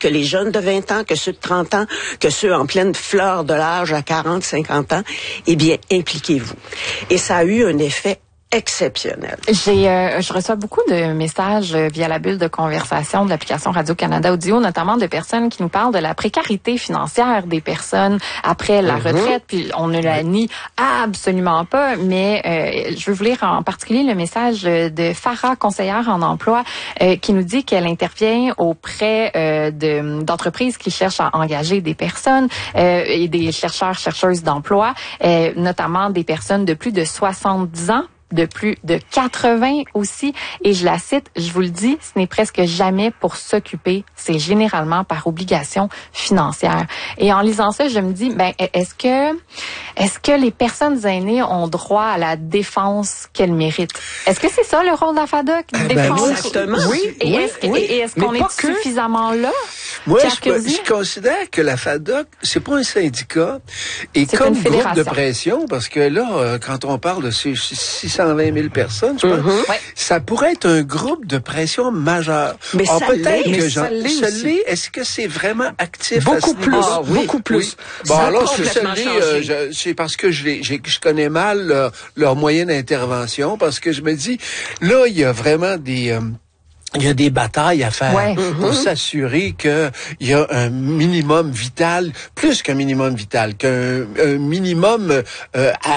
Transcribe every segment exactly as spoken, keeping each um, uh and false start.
que les jeunes de vingt ans, que ceux de trente ans, que ceux en pleine fleur de l'âge à quarante, cinquante ans, eh bien, impliquez-vous. Et ça a eu un effet exceptionnel. J'ai, euh, je reçois beaucoup de messages euh, via la bulle de conversation de l'application Radio-Canada Audio, notamment de personnes qui nous parlent de la précarité financière des personnes après la mm-hmm. retraite. Puis on ne la nie absolument pas, mais euh, je veux vous lire en particulier le message de Farah, conseillère en emploi, euh, qui nous dit qu'elle intervient auprès euh, de, d'entreprises qui cherchent à engager des personnes euh, et des chercheurs, chercheuses d'emploi, euh, notamment des personnes de plus de soixante-dix ans, de plus de quatre-vingts aussi. Et je la cite, je vous le dis, ce n'est presque jamais pour s'occuper, c'est généralement par obligation financière. Et en lisant ça, je me dis, ben, est-ce que, est-ce que les personnes aînées ont droit à la défense qu'elles méritent? Est-ce que c'est ça le rôle de la FADOC? Euh, ben, exactement. Oui, et oui, est-ce, oui. et est-ce qu'on est que... suffisamment là? Moi, je, je considère que la FADOC, c'est pas un syndicat et c'est comme groupe de pression, parce que là, quand on parle de ces six cent vingt mille personnes, je pense, mm-hmm. ouais. ça pourrait être un groupe de pression majeur. Mais Alors, ça peut-être l'est, que ça l'est. Ça l'est. Est-ce que c'est vraiment actif beaucoup à ce plus, ah, oui, beaucoup plus. Oui. Bon, ça alors, je, euh, je, c'est parce que je, les, je connais mal leur, leur moyen d'intervention, parce que je me dis, là, il y a vraiment des... Euh, il y a des batailles à faire ouais. pour mm-hmm. s'assurer que il y a un minimum vital, plus qu'un minimum vital, qu'un un minimum euh, à,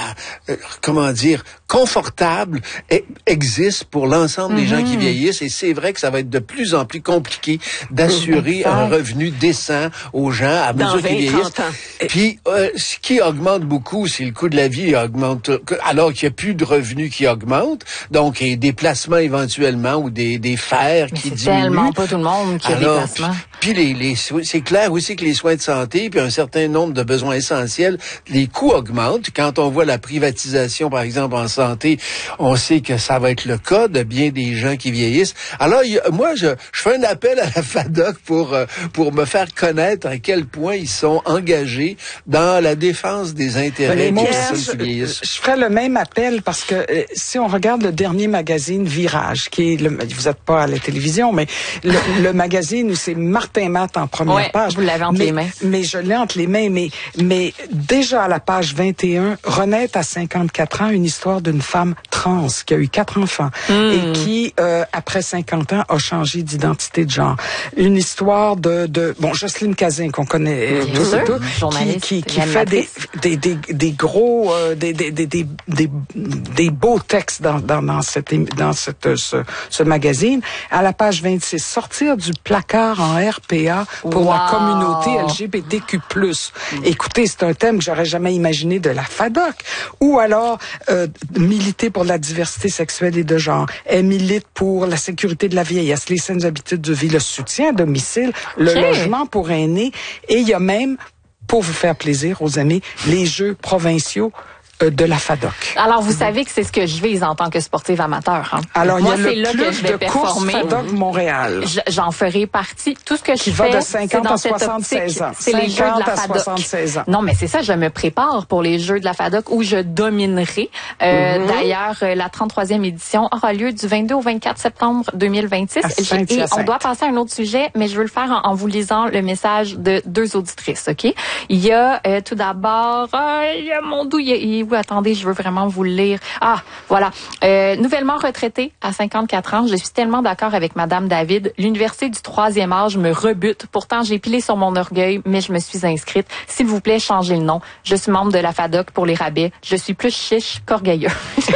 à comment dire confortable et, existe pour l'ensemble mm-hmm. des gens qui vieillissent. Et c'est vrai que ça va être de plus en plus compliqué d'assurer mm-hmm. un revenu décent aux gens à mesure qu'ils vieillissent. Puis euh, ce qui augmente beaucoup, c'est le coût de la vie augmente, alors qu'il n'y a plus de revenus qui augmentent. Donc, et des placements éventuellement ou des des fers qui c'est diminuent. C'est tellement pas tout le monde qui Alors, a des placements. Puis, puis les, les, c'est clair aussi que les soins de santé, puis un certain nombre de besoins essentiels, les coûts augmentent. Quand on voit la privatisation, par exemple, en santé, on sait que ça va être le cas de bien des gens qui vieillissent. Alors, il y a, moi, je, je fais un appel à la FADOC pour, pour me faire connaître à quel point ils sont engagés dans la défense des intérêts des personnes qui vieillissent. Je ferais le même appel parce que euh, si on regarde le dernier magazine Virage, qui est le, vous êtes pas à la télévision, mais le, le magazine où c'est Martin Matt en première ouais, page. Vous l'avez entre mais, les mains. Mais je l'ai entre les mains, mais, mais déjà à la page vingt et un, renaître à cinquante-quatre ans, une histoire d'une femme trans qui a eu quatre enfants mm. et qui, euh, après cinquante ans, a changé d'identité de genre. Une histoire de, de bon, Jocelyne Cazin, qu'on connaît mm. tous et tout, journaliste, qui, qui, qui fait des, des, des, des gros, euh, des, des, des, des, des, des beaux textes dans, dans, dans cette, dans cette, ce, ce magazine. À la page vingt-six, sortir du placard en R P A pour wow. la communauté L G B T Q plus. Mm. Écoutez, c'est un thème que j'aurais jamais imaginé de la FADOC. Ou alors, euh, militer pour la diversité sexuelle et de genre. Elle milite pour la sécurité de la vieillesse, les saines habitudes de vie, le soutien à domicile, le okay. logement pour aînés. Et il y a même, pour vous faire plaisir aux amis, les Jeux provinciaux de la FADOC. Alors, vous savez que c'est ce que je vise en tant que sportive amateur. Hein. Alors, moi, il y a c'est le là plus que je vais de performer. courses FADOC Montréal. J'en ferai partie. Tout ce que je Qui fais, va de cinquante à soixante-seize ans. C'est les Jeux de la FADOC. soixante-seize ans. Non, mais c'est ça, je me prépare pour les Jeux de la FADOC où je dominerai. Euh, mm-hmm. D'ailleurs, la trente-troisième édition aura lieu du vingt-deux au vingt-quatre septembre deux mille vingt-six. Et on doit passer à un autre sujet, mais je veux le faire en, en vous lisant le message de deux auditrices, OK? Il y a euh, tout d'abord, euh, il y a mon doux, il y a, oui, attendez, je veux vraiment vous le lire. Ah, voilà. Euh, nouvellement retraitée à cinquante-quatre ans, je suis tellement d'accord avec Madame David. L'université du troisième âge me rebute. Pourtant, j'ai pilé sur mon orgueil, mais je me suis inscrite. S'il vous plaît, changez le nom. Je suis membre de la FADOC pour les rabais. Je suis plus chiche qu'orgueilleux.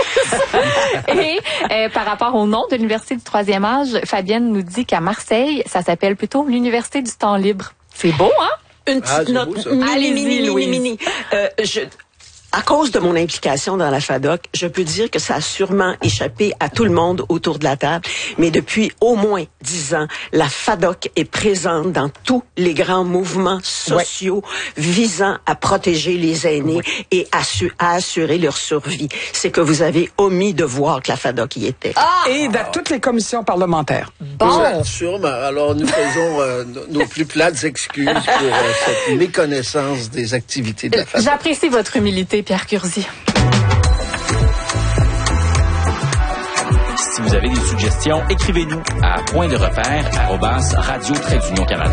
Et euh, par rapport au nom de l'université du troisième âge, Fabienne nous dit qu'à Marseille, ça s'appelle plutôt l'université du temps libre. C'est beau, hein? Une petite ah, note. Mini, mini, mini, mini. Euh, je... À cause de mon implication dans la FADOC, je peux dire que ça a sûrement échappé à tout le monde autour de la table. Mais depuis au moins dix ans, la FADOC est présente dans tous les grands mouvements sociaux ouais. visant à protéger les aînés ouais. et assu- à assurer leur survie. C'est que vous avez omis de voir que la FADOC y était. Ah! Et dans toutes les commissions parlementaires. Bon. Ouais, sûrement. Alors, nous faisons euh, nos plus plates excuses pour euh, cette méconnaissance des activités de la FADOC. J'apprécie votre humilité, Pierre Curzi. Si vous avez des suggestions, écrivez-nous à point de repère arobase radio trait d'union Canada.